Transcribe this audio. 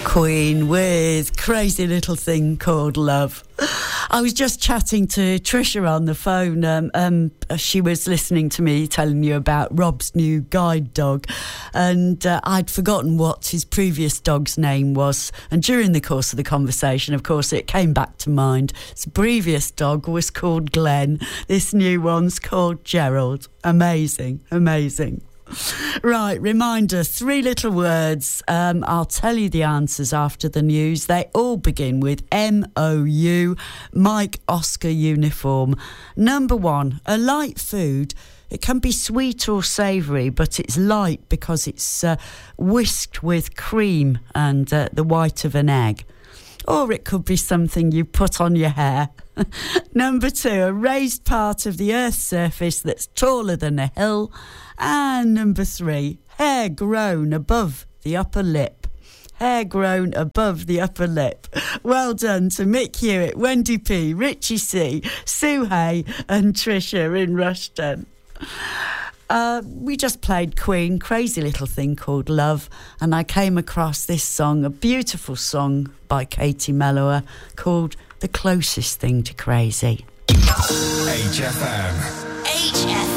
Queen with Crazy Little Thing Called Love. I was just chatting to Trisha on the phone. She was listening to me telling you about Rob's new guide dog, and I'd forgotten what his previous dog's name was. And during the course of the conversation, of course, it came back to mind. His previous dog was called Glenn. This new one's called Gerald. Amazing, amazing. Right, reminder, 3 little words. I'll tell you the answers after the news. They all begin with MOU, Mike Oscar uniform. Number 1, a light food. It can be sweet or savoury, but it's light because it's whisked with cream and the white of an egg. Or it could be something you put on your hair. Number 2, a raised part of the Earth's surface that's taller than a hill. And number 3, hair grown above the upper lip. Hair grown above the upper lip. Well done to Mick Hewitt, Wendy P, Richie C, Sue Hay and Trisha in Rushden. We just played Queen, Crazy Little Thing Called Love, and I came across this song, a beautiful song by Katie Mellower called The Closest Thing to Crazy. HFM.